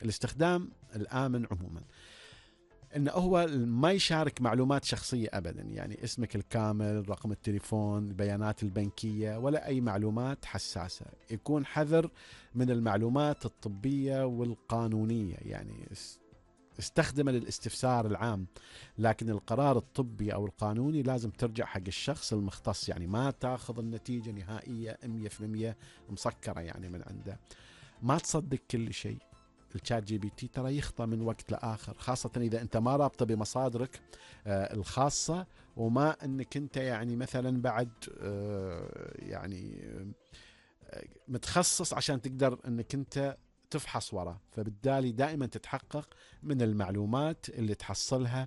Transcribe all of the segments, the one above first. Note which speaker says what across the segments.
Speaker 1: الاستخدام الآمن عموما إنه هو ما يشارك معلومات شخصية أبدا، يعني اسمك الكامل، رقم التليفون، البيانات البنكية، ولا أي معلومات حساسة. يكون حذر من المعلومات الطبية والقانونية، يعني استخدمه للاستفسار العام، لكن القرار الطبي أو القانوني لازم ترجع حق الشخص المختص، يعني ما تاخذ النتيجة نهائية 100% مسكرة يعني من عنده. ما تصدق كل شيء. الشات جي بي تي ترى يخطأ من وقت لآخر، خاصة إذا أنت ما رابطه بمصادرك الخاصة، وما أنك أنت يعني مثلا بعد يعني متخصص عشان تقدر أنك أنت تفحص وراه. فبالتالي دائما تتحقق من المعلومات اللي تحصلها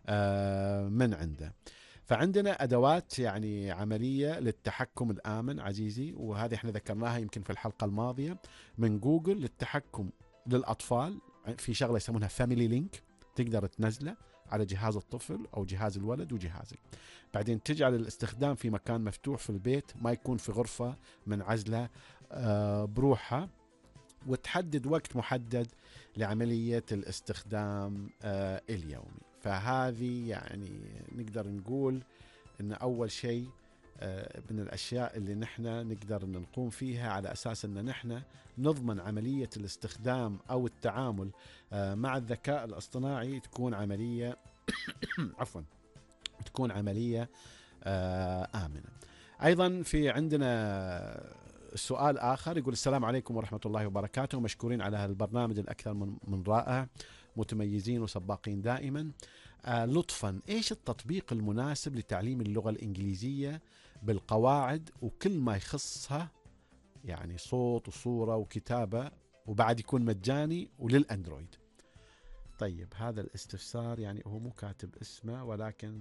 Speaker 1: من عنده. فعندنا أدوات يعني عملية للتحكم الآمن عزيزي، وهذه احنا ذكرناها يمكن في الحلقة الماضية، من جوجل للتحكم للأطفال. في شغلة يسمونها فاميلي لينك، تقدر تنزله على جهاز الطفل أو جهاز الولد وجهازك. بعدين تجعل الاستخدام في مكان مفتوح في البيت، ما يكون في غرفة منعزلة بروحها، وتحدد وقت محدد لعملية الاستخدام اليومي. فهذه يعني نقدر نقول إن أول شيء من الأشياء اللي نحن نقدر نقوم فيها على أساس أن نحن نضمن عملية الاستخدام أو التعامل مع الذكاء الاصطناعي تكون عملية عفوا تكون عملية آمنة. أيضا في عندنا سؤال آخر يقول: السلام عليكم ورحمة الله وبركاته، مشكورين على هالبرنامج الأكثر من رائع، متميزين وسباقين دائما. لطفا إيش التطبيق المناسب لتعليم اللغة الإنجليزية بالقواعد وكل ما يخصها، يعني صوت وصورة وكتابة، وبعد يكون مجاني وللأندرويد؟ طيب هذا الاستفسار يعني هو مو كاتب اسمه، ولكن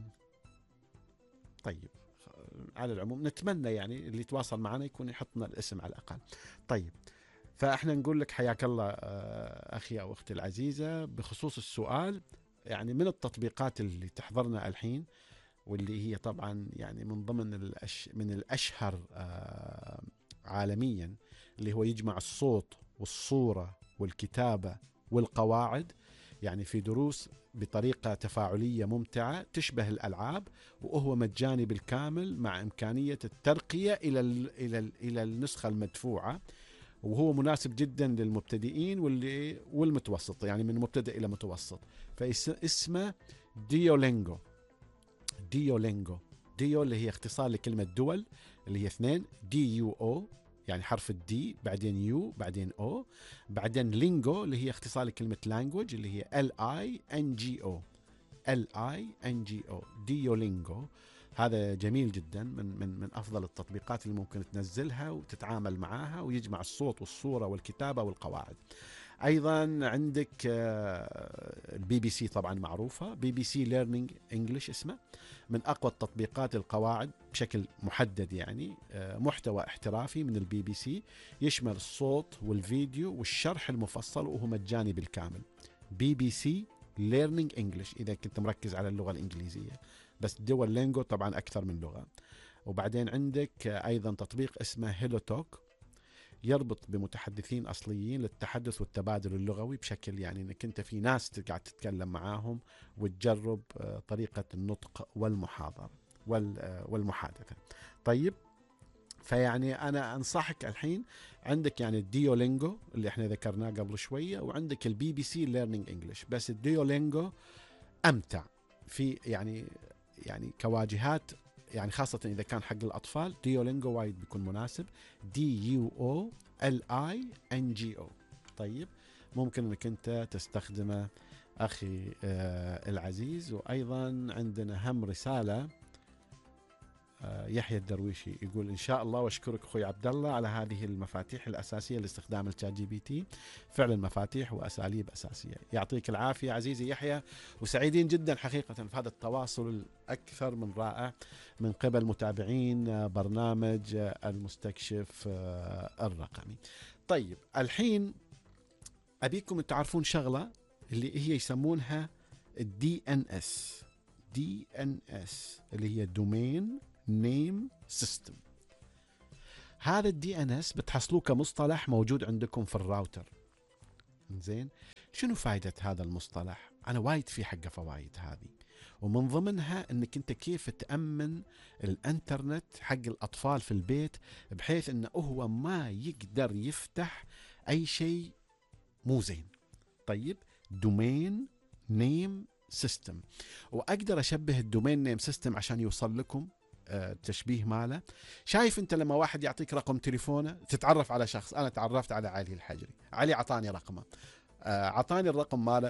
Speaker 1: طيب على العموم نتمنى يعني اللي يتواصل معنا يكون يحطنا الاسم على الأقل. طيب فاحنا نقول لك حياك الله أخي أو أختي العزيزة بخصوص السؤال. يعني من التطبيقات اللي تحضرنا الحين، واللي هي طبعا يعني من ضمن من الأشهر عالميا، اللي هو يجمع الصوت والصورة والكتابة والقواعد، يعني في دروس بطريقة تفاعلية ممتعة تشبه الألعاب، وهو مجاني بالكامل مع إمكانية الترقية إلى النسخة المدفوعة، وهو مناسب جدا للمبتدئين والمتوسط، يعني من مبتدئ إلى متوسط. فاسمه ديولينجو. ديو اللي هي اختصار لكلمة دول، اللي هي 2 دي يو او، يعني حرف الدي بعدين يو بعدين او، بعدين لينجو اللي هي اختصار لكلمة لانجوج، اللي هي ال اي ان جي او. ديولينجو. هذا جميل جدا، من افضل التطبيقات اللي ممكن تنزلها وتتعامل معاها، ويجمع الصوت والصورة والكتابة والقواعد. ايضا عندك البي بي سي، طبعا معروفة، بي بي سي ليرنينج انجلش اسمه، من اقوى التطبيقات القواعد بشكل محدد، يعني محتوى احترافي من البي بي سي يشمل الصوت والفيديو والشرح المفصل، وهو مجاني بالكامل. بي بي سي ليرنينج انجلش اذا كنت مركز على اللغة الانجليزية، بس دول لينجو طبعا اكثر من لغة. وبعدين عندك ايضا تطبيق اسمه هيلو توك، يربط بمتحدثين أصليين للتحدث والتبادل اللغوي بشكل، يعني أنك أنت في ناس قاعد تتكلم معاهم وتجرب طريقة النطق والمحاضرة والمحادثة. طيب فيعني أنا أنصحك الحين عندك يعني الديولينجو اللي احنا ذكرناه قبل شوية، وعندك البي بي سي ليرنينج انجلش، بس الديولينجو أمتع في يعني كواجهات، يعني خاصة إذا كان حق الأطفال. ديولينجو وايد بيكون مناسب، دي يو أو ال آي إن جي أو. طيب ممكن إنك أنت تستخدمه أخي العزيز. وأيضا عندنا هم رسالة يحيى الدرويشي يقول: إن شاء الله، واشكرك أخوي عبد الله على هذه المفاتيح الأساسية لاستخدام الشات جي بي تي، فعلا مفاتيح وأساليب أساسية. يعطيك العافية عزيزي يحيى، وسعيدين جدا حقيقة في هذا التواصل الأكثر من رائع من قبل متابعين برنامج المستكشف الرقمي. طيب الحين أبيكم تعرفون شغلة اللي هي يسمونها الدي ان اس. دي ان اس اللي هي دومين نيم سيستم. هذا الدي ان اس بتحصلوه كمصطلح موجود عندكم في الراوتر، زين، شنو فائدة هذا المصطلح؟ أنا وايد في حقه فوائد هذه، ومن ضمنها أنك أنت كيف تأمن الانترنت حق الأطفال في البيت، بحيث أنه هو ما يقدر يفتح أي شيء مو زين. طيب، دومين نيم سيستم، وأقدر أشبه الدومين نيم سيستم عشان يوصل لكم تشبيه ماله. شايف أنت لما واحد يعطيك رقم تليفونه تتعرف على شخص، أنا تعرفت على علي الحجري، علي عطاني رقمه، عطاني الرقم ماله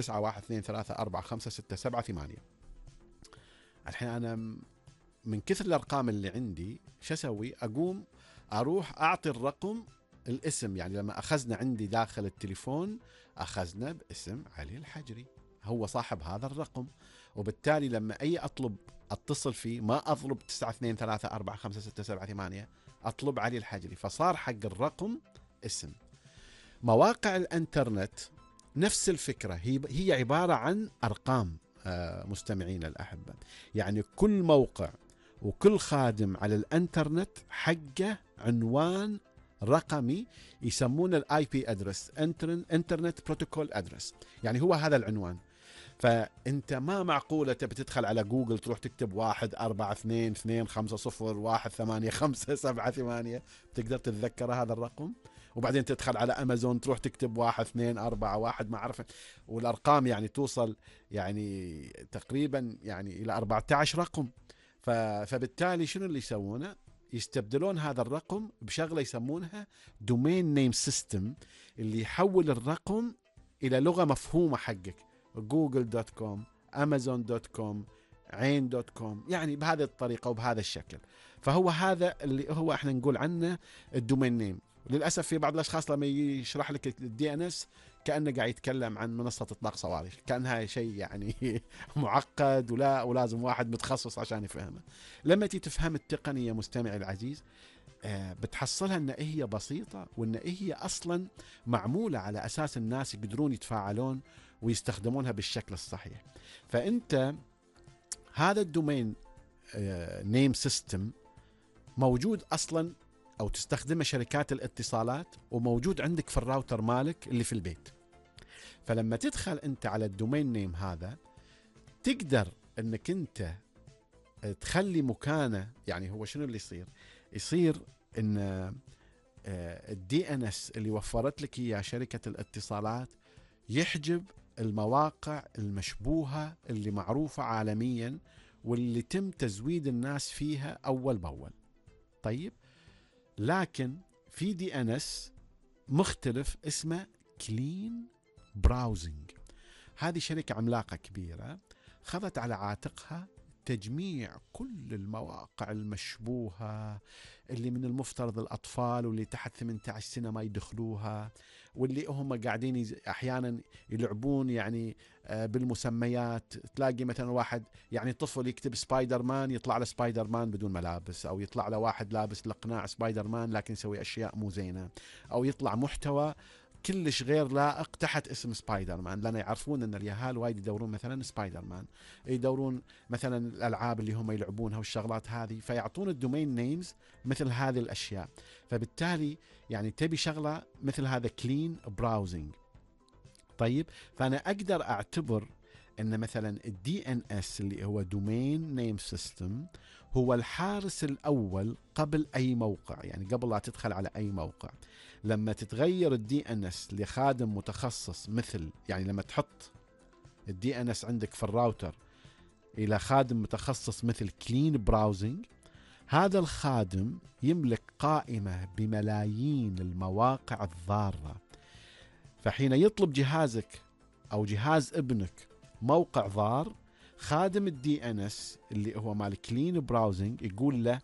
Speaker 1: 9123456778. الحين أنا من كثر الأرقام اللي عندي شو أسوي؟ أقوم أروح أعطي الرقم الاسم، يعني لما أخذنا عندي داخل التليفون أخذنا باسم علي الحجري، هو صاحب هذا الرقم، وبالتالي لما أي أتصل فيه ما أطلب 9223456778، أطلب علي الحجري، فصار حق الرقم اسم. مواقع الانترنت نفس الفكرة، هي عبارة عن أرقام. مستمعين الأحبة، يعني كل موقع وكل خادم على الانترنت حقه عنوان رقمي يسمونه الاي بي ادرس، انترنت بروتوكول ادرس، يعني هو هذا العنوان. فانت ما معقولة تبي تدخل على جوجل تروح تكتب 14225018578، تقدر تتذكر هذا الرقم؟ وبعدين تدخل على أمازون تروح تكتب 1241 ما أعرف، والأرقام يعني توصل يعني تقريبا يعني إلى 14 رقم. فبالتالي شنو اللي يسوونه؟ يستبدلون هذا الرقم بشغلة يسمونها دومين نيم سيستم، اللي يحول الرقم إلى لغة مفهومة حقك، google.com amazon.com عين.com، يعني بهذه الطريقة وبهذا الشكل. فهو هذا اللي هو احنا نقول عنه الدومين نيم. للأسف في بعض الأشخاص لما يشرح لك الدي ان اس كأنه قاعد يتكلم عن منصة إطلاق صواريخ، كأنها شيء يعني معقد ولازم واحد متخصص عشان يفهمه. لما تفهم التقنية مستمعي العزيز بتحصلها ان هي بسيطة، وان هي اصلا معمولة على اساس الناس يقدرون يتفاعلون ويستخدمونها بالشكل الصحيح. فانت هذا الدومين نيم سيستم موجود اصلا او تستخدمه شركات الاتصالات، وموجود عندك في الراوتر مالك اللي في البيت. فلما تدخل انت على الدومين نيم هذا تقدر انك انت تخلي مكانه، يعني هو شنو اللي يصير ان الدي ان اس اللي وفرت لك اياه شركة الاتصالات يحجب المواقع المشبوهة اللي معروفة عالميا واللي تم تزويد الناس فيها اول باول. طيب، لكن في دي ان اس مختلف اسمه كلين براوزنج. هذه شركة عملاقة كبيرة خذت على عاتقها تجميع كل المواقع المشبوهة اللي من المفترض الأطفال واللي تحت 18 سنة ما يدخلوها، واللي هم قاعدين أحيانا يلعبون يعني بالمسميات. تلاقي مثلا واحد يعني طفل يكتب سبايدر مان يطلع له سبايدر مان بدون ملابس، أو يطلع له واحد لابس القناع سبايدر مان لكن يسوي أشياء مو زينة، أو يطلع محتوى كلش غير لائق تحت اسم سبايدر مان، لأن يعرفون أن اليهال وايد يدورون مثلا سبايدر مان، يدورون مثلا الألعاب اللي هم يلعبونها والشغلات هذه، فيعطون الدومين نيمز مثل هذه الأشياء. فبالتالي يعني تبي شغلة مثل هذا كلين براوزنج. طيب، فأنا أقدر أعتبر أن مثلا الدي ان اس اللي هو دومين نيم سيستم هو الحارس الأول قبل أي موقع، يعني قبل لا تدخل على أي موقع. لما تتغير الدي ان اس لخادم متخصص، مثل يعني لما تحط الدي ان اس عندك في الراوتر إلى خادم متخصص مثل كلين براوزنج، هذا الخادم يملك قائمة بملايين المواقع الضارة. فحين يطلب جهازك أو جهاز ابنك موقع ضار، خادم الدي ان اس اللي هو مال كلين براوزنج يقول له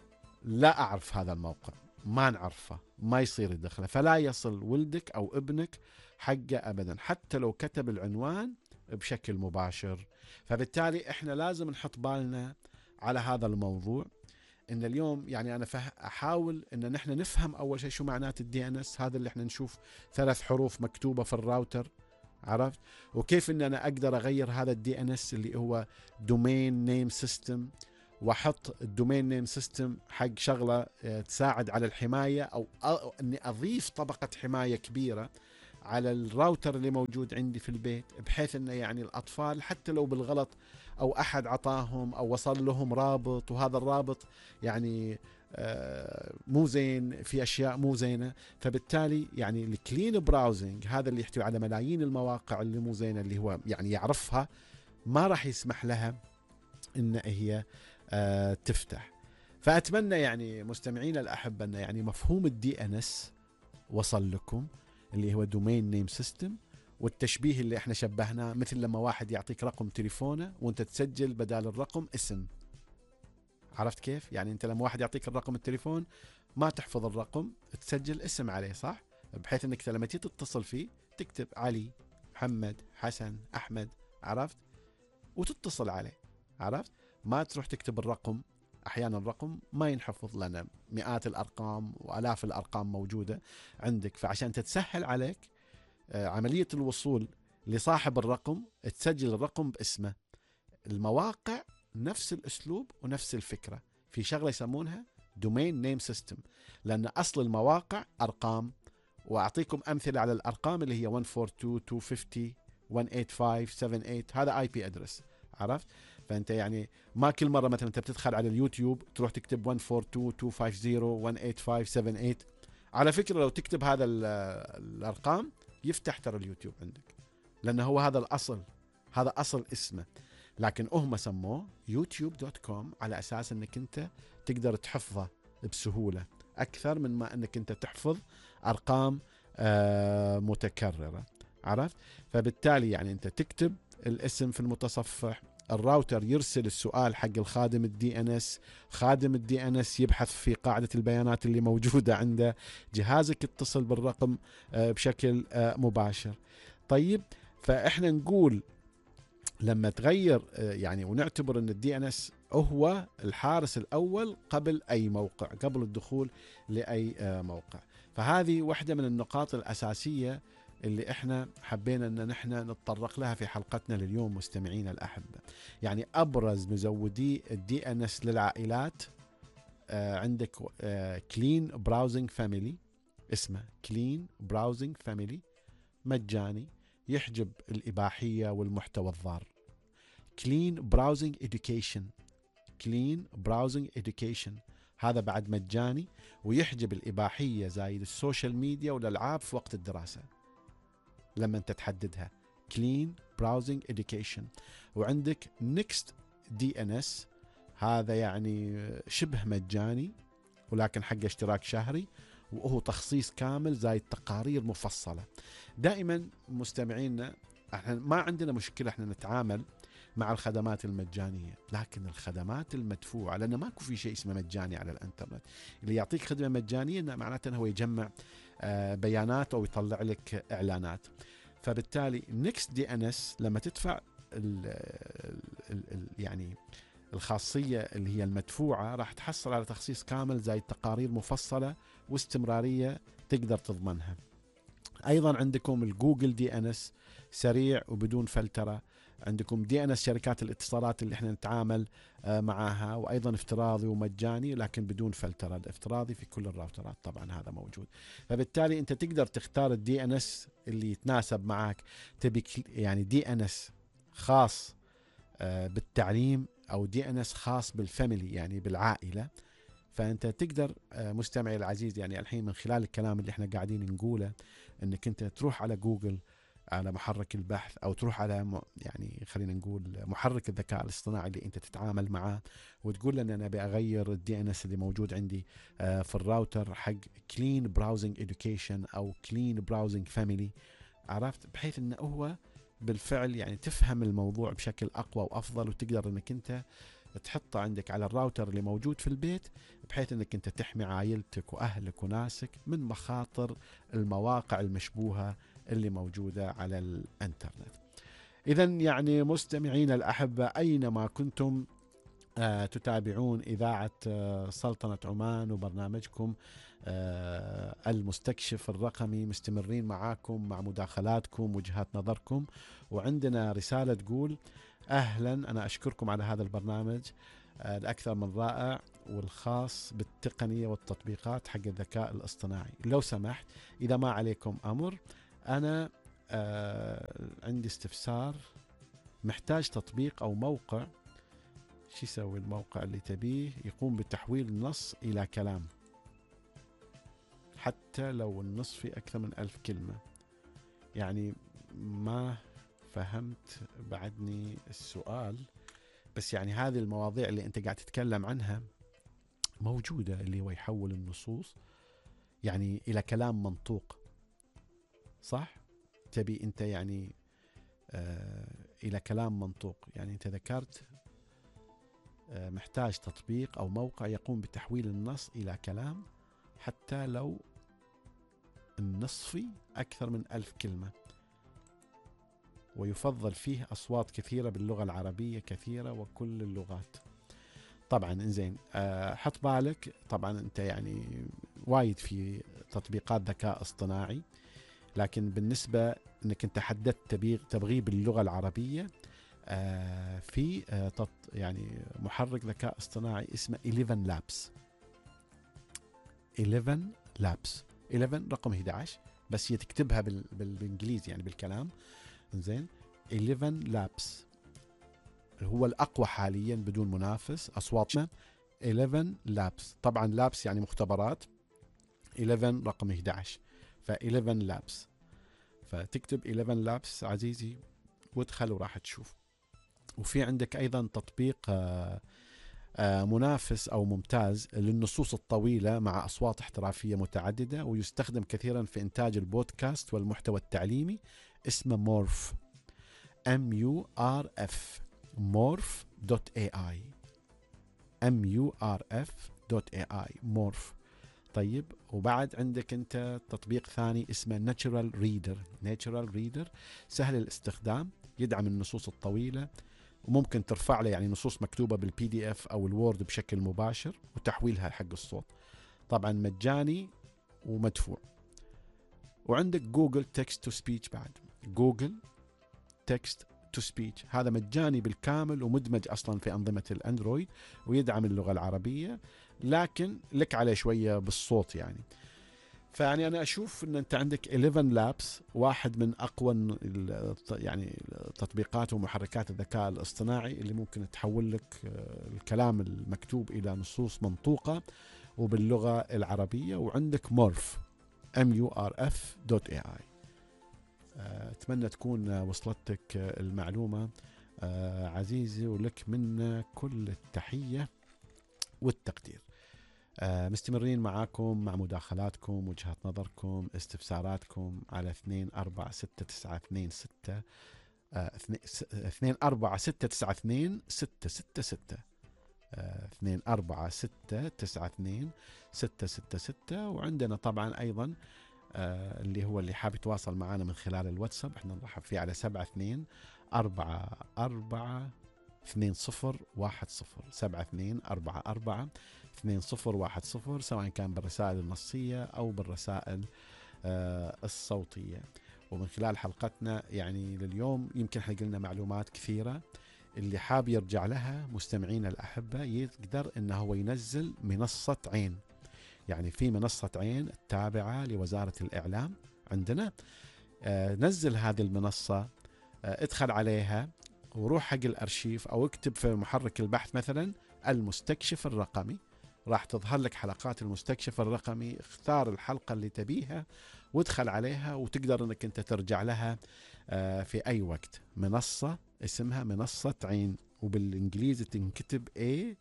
Speaker 1: لا أعرف هذا الموقع، ما نعرفه، ما يصير يدخله، فلا يصل ولدك أو ابنك حقه أبدا حتى لو كتب العنوان بشكل مباشر. فبالتالي إحنا لازم نحط بالنا على هذا الموضوع، إن اليوم يعني أنا أحاول إن نحن نفهم أول شيء شو معنات الدي ان اس هذا اللي إحنا نشوف 3 حروف مكتوبة في الراوتر، عرفت؟ وكيف إن أنا أقدر أغير هذا الدي ان اس اللي هو دومين نيم سيستم، واحط الدومين نيم سيستم حق شغله تساعد على الحمايه، او اني اضيف طبقه حمايه كبيره على الراوتر اللي موجود عندي في البيت، بحيث انه يعني الاطفال حتى لو بالغلط او احد عطاهم او وصل لهم رابط وهذا الرابط يعني مو زين، في اشياء مو زينه، فبالتالي يعني الكلين براوزنج هذا اللي يحتوي على ملايين المواقع اللي مو زينه اللي هو يعني يعرفها، ما راح يسمح لها ان هي تفتح. فاتمنى يعني مستمعينا الاحبه ان يعني مفهوم الدي ان اس وصل لكم، اللي هو دومين نيم سيستم، والتشبيه اللي احنا شبهناه مثل لما واحد يعطيك رقم تليفونه وانت تسجل بدال الرقم اسم. عرفت كيف؟ يعني انت لما واحد يعطيك الرقم التليفون ما تحفظ الرقم، تسجل اسم عليه، صح؟ بحيث انك لما تيجي تتصل فيه تكتب علي، محمد، حسن، احمد، عرفت؟ وتتصل عليه، عرفت؟ ما تروح تكتب الرقم. احيانا الرقم ما ينحفظ لنا، مئات الارقام والاف الارقام موجوده عندك، فعشان تتسهل عليك عمليه الوصول لصاحب الرقم تسجل الرقم باسمه. المواقع نفس الاسلوب ونفس الفكره، في شغله يسمونها دومين نيم سيستم، لان اصل المواقع ارقام، واعطيكم امثله على الارقام اللي هي 142.250.185.78، هذا اي بي ادرس، عرفت؟ فانت يعني ما كل مره مثلا انت بتدخل على اليوتيوب تروح تكتب 142.250.185.78. على فكره لو تكتب هذا الارقام يفتح ترى اليوتيوب عندك، لانه هو هذا الاصل، هذا اصل اسمه، لكن هم سموه youtube.com على اساس انك انت تقدر تحفظه بسهوله اكثر من ما انك انت تحفظ ارقام متكرره، عرفت؟ فبالتالي يعني انت تكتب الاسم في المتصفح، الراوتر يرسل السؤال حق الخادم الدي ان اس، خادم الدي ان اس يبحث في قاعده البيانات اللي موجوده عنده، جهازك يتصل بالرقم بشكل مباشر. طيب، فاحنا نقول لما تغير يعني ونعتبر ان الدي ان اس هو الحارس الاول قبل اي موقع، قبل الدخول لاي موقع. فهذه واحده من النقاط الاساسيه اللي احنا حبينا ان نحن نتطرق لها في حلقتنا لليوم مستمعينا الاحبه. يعني ابرز مزودي الدي ان اس للعائلات عندك كلين براوزنج فاميلي، اسمه كلين براوزنج فاميلي، مجاني، يحجب الإباحية والمحتوى الضار. كلين براوزنج إديوكيشن، كلين براوزنج إديوكيشن هذا بعد مجاني، ويحجب الإباحية زايد السوشيال ميديا والألعاب في وقت الدراسة لما أنت تحددها كلين براوزنج إديوكيشن. وعندك نيكست دي ان اس، هذا يعني شبه مجاني ولكن حق اشتراك شهري، وهو تخصيص كامل زايد تقارير مفصلة. دائما مستمعينا احنا ما عندنا مشكلة احنا نتعامل مع الخدمات المجانية، لكن الخدمات المدفوعة، لأن ماكو في شيء اسمه مجاني على الانترنت. اللي يعطيك خدمة مجانية معناته هو يجمع بيانات أو يطلع لك إعلانات. فبالتالي نيكست دي ان اس لما تدفع يعني الخاصية اللي هي المدفوعة راح تحصل على تخصيص كامل زي تقارير مفصلة واستمرارية تقدر تضمنها. أيضا عندكم الجوجل دي ان اس سريع وبدون فلترة، عندكم دي ان اس شركات الاتصالات اللي احنا نتعامل معها، وايضا افتراضي ومجاني لكن بدون فلترة. الافتراضي في كل الراوترات طبعا هذا موجود. فبالتالي انت تقدر تختار الدي ان اس اللي يتناسب معك. تبي يعني دي ان اس خاص بالتعليم او دي ان اس خاص بالفاميلي يعني بالعائله، فانت تقدر مستمعي العزيز يعني الحين من خلال الكلام اللي احنا قاعدين نقوله انك انت تروح على جوجل على محرك البحث، او تروح على يعني خلينا نقول محرك الذكاء الاصطناعي اللي انت تتعامل معاه، وتقول له ان انا ابي اغير الدي ان اس اللي موجود عندي في الراوتر حق كلين براوزنج اديوكيشن او كلين براوزنج فاميلي، عرفت؟ بحيث انه هو بالفعل يعني تفهم الموضوع بشكل اقوى وافضل، وتقدر انك انت تحطه عندك على الراوتر اللي موجود في البيت، بحيث انك انت تحمي عائلتك واهلك وناسك من مخاطر المواقع المشبوهة اللي موجودة على الانترنت. اذا يعني مستمعين الاحبة اينما كنتم تتابعون إذاعة سلطنة عمان وبرنامجكم المستكشف الرقمي، مستمرين معاكم مع مداخلاتكم وجهات نظركم. وعندنا رسالة تقول: أهلا، أنا أشكركم على هذا البرنامج الأكثر من رائع والخاص بالتقنية والتطبيقات حق الذكاء الاصطناعي. لو سمحت إذا ما عليكم أمر أنا عندي استفسار، محتاج تطبيق أو موقع، شو يسوي الموقع اللي تبيه؟ يقوم بتحويل النص إلى كلام حتى لو النص في أكثر من 1000 كلمة. يعني ما فهمت بعدني السؤال، بس يعني هذه المواضيع اللي أنت قاعد تتكلم عنها موجودة، اللي هو يحول النصوص يعني إلى كلام منطوق، صح؟ تبي أنت يعني إلى كلام منطوق. يعني أنت ذكرت محتاج تطبيق أو موقع يقوم بتحويل النص إلى كلام حتى لو النص فيه أكثر من 1000 كلمة، ويفضل فيه أصوات كثيرة باللغة العربية كثيرة وكل اللغات. طبعا إنزين، حط بالك طبعا أنت يعني وايد في تطبيقات ذكاء اصطناعي، لكن بالنسبة أنك أنت حددت تبغيه باللغة العربية، في يعني محرك ذكاء اصطناعي اسمه 11 لابس. 11 لابس، 11 رقم 11، بس هي تكتبها بالانجليزي يعني بالكلام. زين، 11 لابس هو الأقوى حاليا بدون منافس أصواتنا. 11 لابس، طبعا لابس يعني مختبرات، 11 رقم 11، ف 11 لابس. فتكتب 11 لابس عزيزي وادخل وراح تشوف. وفي عندك أيضا تطبيق منافس أو ممتاز للنصوص الطويلة مع أصوات احترافية متعددة، ويستخدم كثيرا في إنتاج البودكاست والمحتوى التعليمي، اسمه مورف، MURF، morph.ai، MURF.ai، مورف. طيب، وبعد عندك انت تطبيق ثاني اسمه ناتشورال ريدر، سهل الاستخدام، يدعم النصوص الطويلة، وممكن ترفع له يعني نصوص مكتوبة بالPDF أو الوورد بشكل مباشر وتحويلها حق الصوت. طبعا مجاني ومدفوع. وعندك جوجل تكست تو سبيتش، بعد جوجل تكست تو سبيتش هذا مجاني بالكامل ومدمج أصلا في أنظمة الأندرويد ويدعم اللغة العربية، لكن لك عليه شوية بالصوت يعني. فيعني أنا أشوف أن أنت عندك 11 لابس، واحد من أقوى يعني تطبيقات ومحركات الذكاء الاصطناعي اللي ممكن تحول لك الكلام المكتوب إلى نصوص منطوقة وباللغة العربية. وعندك مورف، MURF.ai. أتمنى تكون وصلتك المعلومة عزيزي، ولك منا كل التحية والتقدير. مستمرين معاكم مع مداخلاتكم، وجهات نظركم، استفساراتكم على 246926 24692666 24692666. وعندنا طبعا أيضا اللي هو اللي حاب يتواصل معنا من خلال الواتساب، احنا نرحب فيه على 72442010 سواء كان بالرسائل النصية أو بالرسائل الصوتية. ومن خلال حلقتنا يعني لليوم يمكن احنا قلنا معلومات كثيرة، اللي حاب يرجع لها مستمعين الأحبة يقدر انه هو ينزل منصة عين. يعني في منصة عين التابعة لوزارة الإعلام عندنا، نزل هذه المنصة، ادخل عليها وروح حق الأرشيف أو اكتب في محرك البحث مثلا المستكشف الرقمي، راح تظهر لك حلقات المستكشف الرقمي، اختار الحلقة اللي تبيها وادخل عليها، وتقدر انك انت ترجع لها في أي وقت. منصة اسمها منصة عين، وبالإنجليزي تنكتب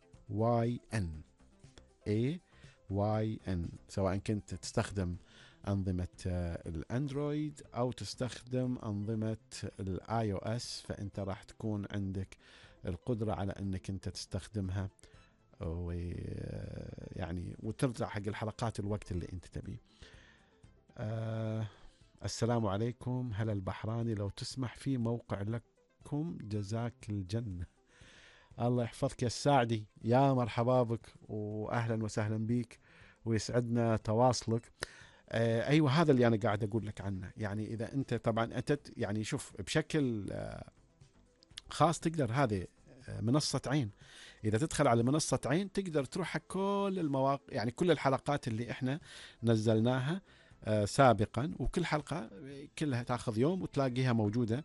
Speaker 1: AYN، سواء كنت تستخدم أنظمة الأندرويد أو تستخدم أنظمة iOS، فأنت راح تكون عندك القدرة على أنك أنت تستخدمها ويعني وترجع حق الحلقات الوقت اللي أنت تبيه. السلام عليكم. هلا البحراني، لو تسمح في موقع لكم جزاك الجنة. الله يحفظك يا الساعدي، يا مرحبا بك وأهلا وسهلا بك ويسعدنا تواصلك. أيوة، هذا اللي أنا قاعد أقول لك عنه. يعني إذا أنت طبعا أتت يعني شوف بشكل خاص، تقدر هذه منصة عين، إذا تدخل على منصة عين تقدر تروح حق كل المواقع، يعني كل الحلقات اللي إحنا نزلناها سابقا، وكل حلقة كلها تاخذ يوم وتلاقيها موجودة